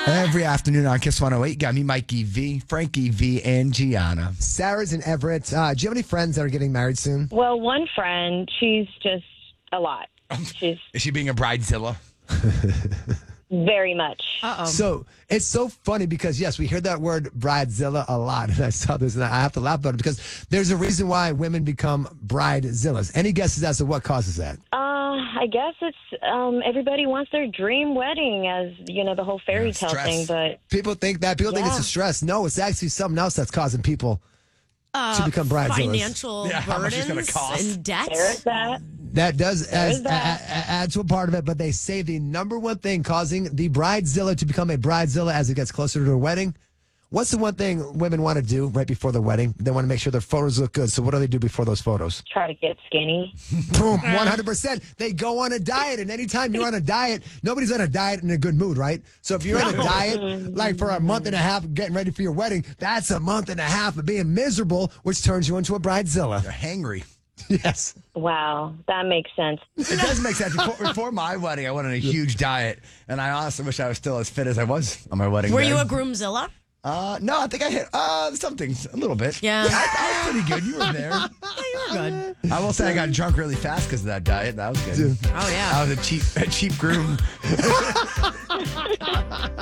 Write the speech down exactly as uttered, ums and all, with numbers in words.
Every afternoon on Kiss one oh eight, you got me, Mikey V, Frankie V, and Gianna. Sarah's in Everett. Uh, do you have any friends that are getting married soon? Well, one friend, she's just a lot. She's Is she being a bridezilla? very much. Uh-oh. So it's so funny because, yes, we hear that word bridezilla a lot. And I saw this and I have to laugh about it because there's a reason why women become bridezillas. Any guesses as to what causes that? Uh, I guess it's um, everybody wants their dream wedding as, you know, the whole fairy Yeah, tale stress. thing. But People think that. People think it's Yeah. a stress. No, it's actually something else that's causing people Uh, to become bridezillas. Financial Yeah, how much it's burdens gonna cost. and debt. there's that. That does as, is that. a- a- add to a part of it, but they say the number one thing causing the bridezilla to become a bridezilla as it gets closer to their wedding. What's the one thing women want to do right before their wedding? They want to make sure their photos look good. So what do they do before those photos? Try to get skinny. Boom, one hundred percent. They go on a diet. And anytime you're on a diet, nobody's on a diet in a good mood, right? So if you're on a diet, like for a month and a half getting ready for your wedding, that's a month and a half of being miserable, which turns you into a bridezilla. They're hangry. Yes. Wow, that makes sense. It does make sense. Before, before my wedding, I went on a huge diet, and I honestly wish I was still as fit as I was on my wedding Were day. you a groomzilla? Uh, no, I think I hit uh something a little bit. Yeah. I, I was pretty good. You were there. Yeah, you were good. I will say I got drunk really fast because of that diet. That was good. Oh, yeah. I was a cheap, a cheap groom.